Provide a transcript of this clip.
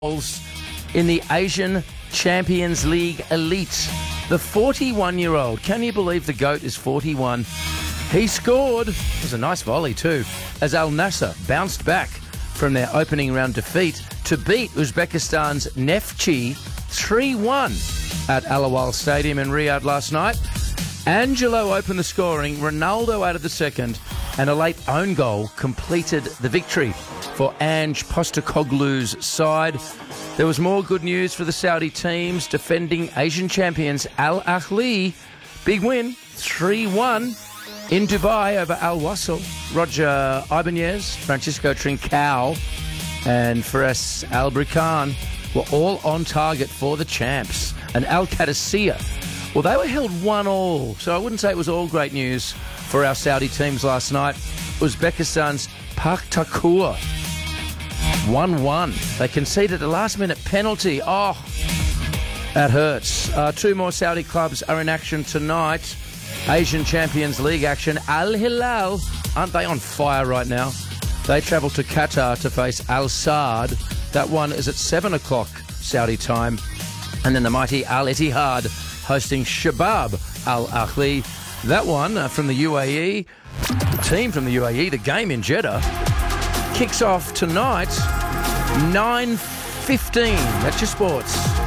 in the Asian Champions League Elite. The 41-year-old, can you believe the GOAT is 41? He scored, it was a nice volley too, as Al Nassr bounced back from their opening round defeat to beat Uzbekistan's Neftchi 3-1 at Al Awal Stadium in Riyadh last night. Angelo opened the scoring, Ronaldo added the second, and a late own goal completed the victory for Ange Postecoglou's side. There was more good news for the Saudi teams defending Asian champions Al Ahly. Big win, 3-1 in Dubai over Al Wasl. Roger Ibanez, Francisco Trincao and Fares Al Brikan were all on target for the champs. And Al Qadisiyah, well, they were held 1-1, so I wouldn't say it was all great news for our Saudi teams last night. Uzbekistan's Pakhtakor 1-1. They conceded a last-minute penalty. Oh, that hurts. Two more Saudi clubs are in action tonight. Asian Champions League action. Al Hilal, aren't they on fire right now? They travel to Qatar to face Al Saad. That one is at 7 o'clock Saudi time. And then the mighty Al Ittihad hosting Shabab Al Ahly. That one from the UAE. The team from the UAE, the game in Jeddah, kicks off tonight, 9:15. That's your sports.